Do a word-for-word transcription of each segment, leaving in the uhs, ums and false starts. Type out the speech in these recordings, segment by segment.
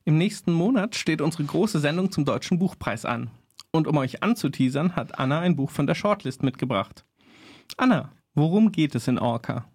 Im nächsten Monat steht unsere große Sendung zum Deutschen Buchpreis an. Und um euch anzuteasern, hat Anna ein Buch von der Shortlist mitgebracht. Anna, worum geht es in Orca?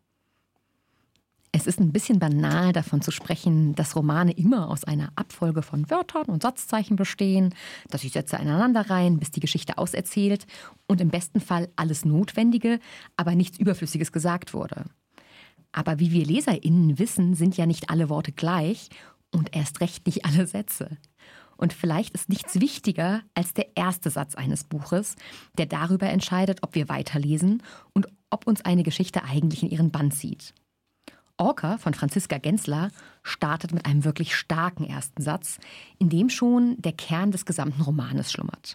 Es ist ein bisschen banal, davon zu sprechen, dass Romane immer aus einer Abfolge von Wörtern und Satzzeichen bestehen, dass sich Sätze aneinanderreihen, bis die Geschichte auserzählt und im besten Fall alles Notwendige, aber nichts Überflüssiges gesagt wurde. Aber wie wir LeserInnen wissen, sind ja nicht alle Worte gleich und erst recht nicht alle Sätze. Und vielleicht ist nichts wichtiger als der erste Satz eines Buches, der darüber entscheidet, ob wir weiterlesen und ob uns eine Geschichte eigentlich in ihren Bann zieht. Orca von Franziska Gensler startet mit einem wirklich starken ersten Satz, in dem schon der Kern des gesamten Romanes schlummert.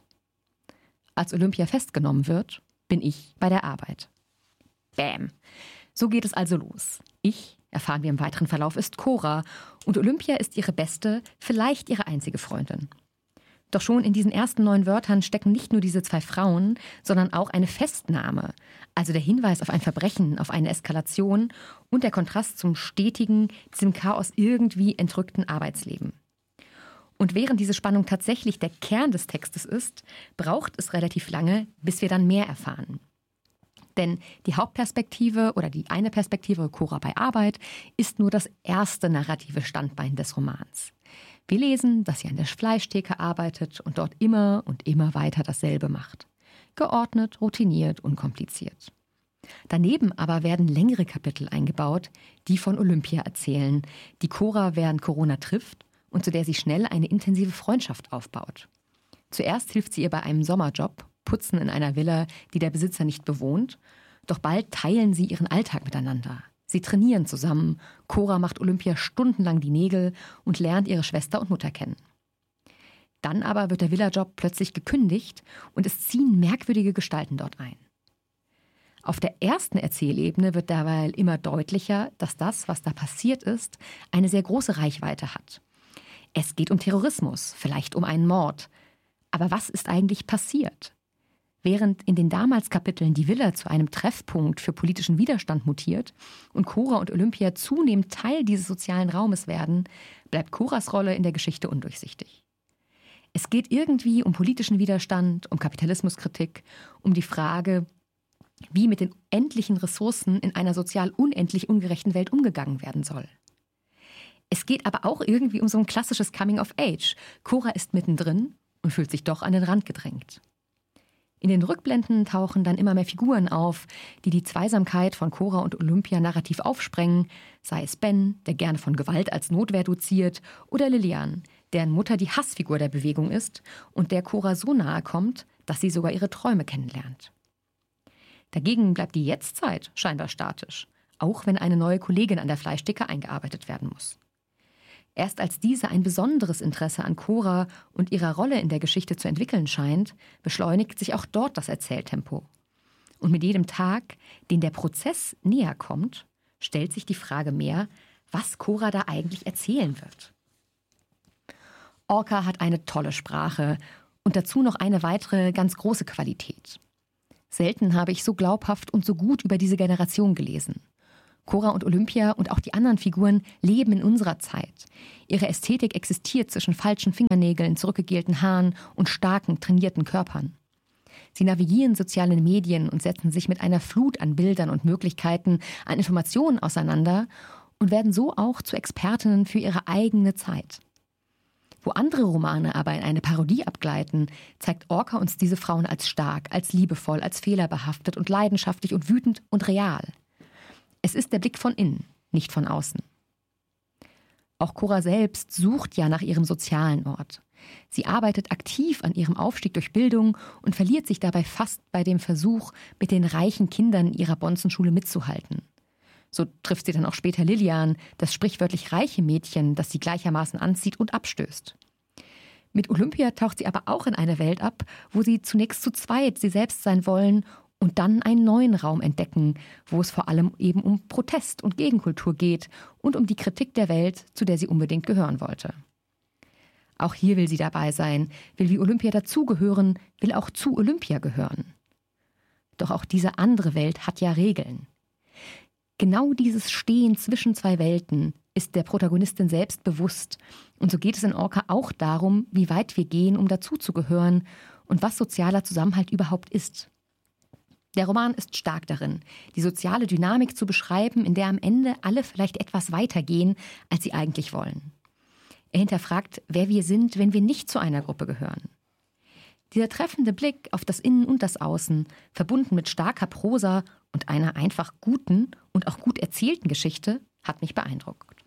Als Olympia festgenommen wird, bin ich bei der Arbeit. Bäm. So geht es also los. Ich, erfahren wir im weiteren Verlauf, ist Cora und Olympia ist ihre beste, vielleicht ihre einzige Freundin. Doch schon in diesen ersten neun Wörtern stecken nicht nur diese zwei Frauen, sondern auch eine Festnahme, also der Hinweis auf ein Verbrechen, auf eine Eskalation und der Kontrast zum stetigen, diesem Chaos irgendwie entrückten Arbeitsleben. Und während diese Spannung tatsächlich der Kern des Textes ist, braucht es relativ lange, bis wir dann mehr erfahren. Denn die Hauptperspektive oder die eine Perspektive, Cora bei Arbeit, ist nur das erste narrative Standbein des Romans. Wir lesen, dass sie an der Fleischtheke arbeitet und dort immer und immer weiter dasselbe macht. Geordnet, routiniert, unkompliziert. Daneben aber werden längere Kapitel eingebaut, die von Olympia erzählen, die Cora während Corona trifft und zu der sie schnell eine intensive Freundschaft aufbaut. Zuerst hilft sie ihr bei einem Sommerjob, Putzen in einer Villa, die der Besitzer nicht bewohnt, doch bald teilen sie ihren Alltag miteinander. Sie trainieren zusammen, Cora macht Olympia stundenlang die Nägel und lernt ihre Schwester und Mutter kennen. Dann aber wird der Villajob plötzlich gekündigt und es ziehen merkwürdige Gestalten dort ein. Auf der ersten Erzählebene wird dabei immer deutlicher, dass das, was da passiert ist, eine sehr große Reichweite hat. Es geht um Terrorismus, vielleicht um einen Mord. Aber was ist eigentlich passiert? Während in den damals Kapiteln die Villa zu einem Treffpunkt für politischen Widerstand mutiert und Cora und Olympia zunehmend Teil dieses sozialen Raumes werden, bleibt Coras Rolle in der Geschichte undurchsichtig. Es geht irgendwie um politischen Widerstand, um Kapitalismuskritik, um die Frage, wie mit den endlichen Ressourcen in einer sozial unendlich ungerechten Welt umgegangen werden soll. Es geht aber auch irgendwie um so ein klassisches Coming of Age. Cora ist mittendrin und fühlt sich doch an den Rand gedrängt. In den Rückblenden tauchen dann immer mehr Figuren auf, die die Zweisamkeit von Cora und Olympia narrativ aufsprengen, sei es Ben, der gerne von Gewalt als Notwehr doziert, oder Lilian, deren Mutter die Hassfigur der Bewegung ist und der Cora so nahe kommt, dass sie sogar ihre Träume kennenlernt. Dagegen bleibt die Jetztzeit scheinbar statisch, auch wenn eine neue Kollegin an der Fleischtheke eingearbeitet werden muss. Erst als diese ein besonderes Interesse an Cora und ihrer Rolle in der Geschichte zu entwickeln scheint, beschleunigt sich auch dort das Erzähltempo. Und mit jedem Tag, den der Prozess näher kommt, stellt sich die Frage mehr, was Cora da eigentlich erzählen wird. Orca hat eine tolle Sprache und dazu noch eine weitere ganz große Qualität. Selten habe ich so glaubhaft und so gut über diese Generation gelesen. Cora und Olympia und auch die anderen Figuren leben in unserer Zeit. Ihre Ästhetik existiert zwischen falschen Fingernägeln, zurückgegelten Haaren und starken, trainierten Körpern. Sie navigieren soziale Medien und setzen sich mit einer Flut an Bildern und Möglichkeiten, an Informationen auseinander und werden so auch zu Expertinnen für ihre eigene Zeit. Wo andere Romane aber in eine Parodie abgleiten, zeigt Orca uns diese Frauen als stark, als liebevoll, als fehlerbehaftet und leidenschaftlich und wütend und real. Es ist der Blick von innen, nicht von außen. Auch Cora selbst sucht ja nach ihrem sozialen Ort. Sie arbeitet aktiv an ihrem Aufstieg durch Bildung und verliert sich dabei fast bei dem Versuch, mit den reichen Kindern ihrer Bonzenschule mitzuhalten. So trifft sie dann auch später Lilian, das sprichwörtlich reiche Mädchen, das sie gleichermaßen anzieht und abstößt. Mit Olympia taucht sie aber auch in eine Welt ab, wo sie zunächst zu zweit sie selbst sein wollen und dann einen neuen Raum entdecken, wo es vor allem eben um Protest und Gegenkultur geht und um die Kritik der Welt, zu der sie unbedingt gehören wollte. Auch hier will sie dabei sein, will wie Olympia dazugehören, will auch zu Olympia gehören. Doch auch diese andere Welt hat ja Regeln. Genau dieses Stehen zwischen zwei Welten ist der Protagonistin selbst bewusst. Und so geht es in Orca auch darum, wie weit wir gehen, um dazuzugehören und was sozialer Zusammenhalt überhaupt ist. Der Roman ist stark darin, die soziale Dynamik zu beschreiben, in der am Ende alle vielleicht etwas weiter gehen, als sie eigentlich wollen. Er hinterfragt, wer wir sind, wenn wir nicht zu einer Gruppe gehören. Dieser treffende Blick auf das Innen und das Außen, verbunden mit starker Prosa und einer einfach guten und auch gut erzählten Geschichte, hat mich beeindruckt.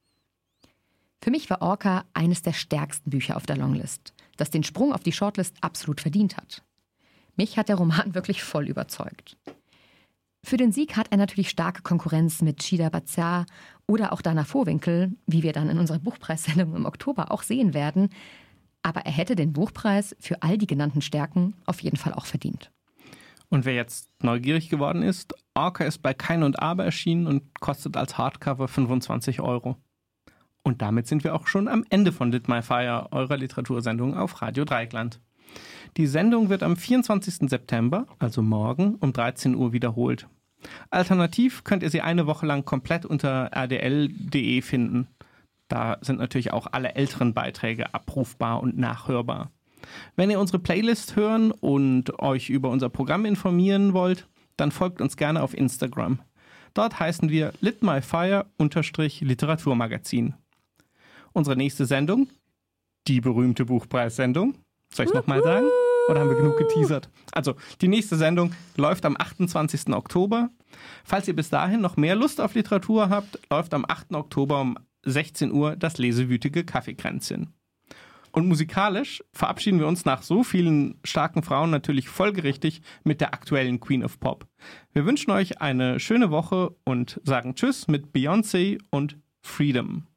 Für mich war Orca eines der stärksten Bücher auf der Longlist, das den Sprung auf die Shortlist absolut verdient hat. Mich hat der Roman wirklich voll überzeugt. Für den Sieg hat er natürlich starke Konkurrenz mit Chida Bazar oder auch Dana Vohwinkel, wie wir dann in unserer Buchpreissendung im Oktober auch sehen werden. Aber er hätte den Buchpreis für all die genannten Stärken auf jeden Fall auch verdient. Und wer jetzt neugierig geworden ist, Orca ist bei Kein und Aber erschienen und kostet als Hardcover fünfundzwanzig Euro. Und damit sind wir auch schon am Ende von Lit My Fire, eurer Literatursendung auf Radio Dreieckland. Die Sendung wird am vierundzwanzigsten September, also morgen, um dreizehn Uhr wiederholt. Alternativ könnt ihr sie eine Woche lang komplett unter r d l punkt d e finden. Da sind natürlich auch alle älteren Beiträge abrufbar und nachhörbar. Wenn ihr unsere Playlist hören und euch über unser Programm informieren wollt, dann folgt uns gerne auf Instagram. Dort heißen wir litmyfire-literaturmagazin. Unsere nächste Sendung, die berühmte Buchpreissendung. Soll ich es nochmal sagen? Oder haben wir genug geteasert? Also, die nächste Sendung läuft am achtundzwanzigsten Oktober. Falls ihr bis dahin noch mehr Lust auf Literatur habt, läuft am achten Oktober um sechzehn Uhr das lesewütige Kaffeekränzchen. Und musikalisch verabschieden wir uns nach so vielen starken Frauen natürlich folgerichtig mit der aktuellen Queen of Pop. Wir wünschen euch eine schöne Woche und sagen Tschüss mit Beyoncé und Freedom.